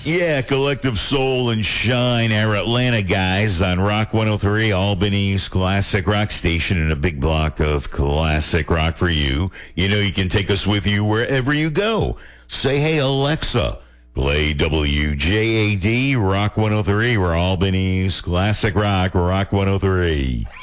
Yeah, Collective Soul and Shine, our Atlanta guys on Rock 103, Albany's classic rock station, and a big block of classic rock for you. You know you can take us with you wherever you go. Say, hey, Alexa, play WJAD Rock 103. We're Albany's classic rock, Rock 103.